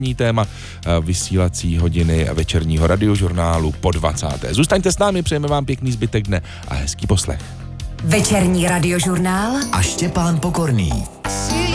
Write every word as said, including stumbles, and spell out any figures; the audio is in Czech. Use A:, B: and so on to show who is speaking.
A: téma vysílací hodiny večerního radiožurnálu po dvacáté Zůstaňte s námi, přejeme vám pěkný zbytek dne a hezký poslech.
B: Večerní radiožurnál
C: a Štěpán Pokorný.